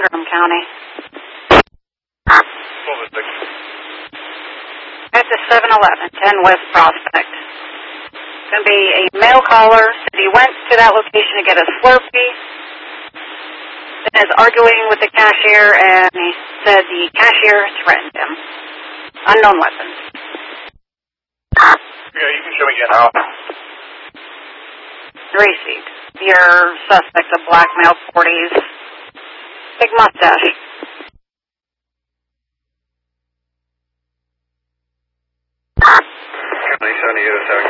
Ingram County. What was the... That's a 7-Eleven, 10 West Prospect. It's going to be a mail caller. Said he went to that location to get a Slurpee. Then is arguing with the cashier, and he said the cashier threatened him. Unknown weapons. Yeah, you can show me again how. Receipt. Your suspect, a black male, 40s. Big mustache. County 70 to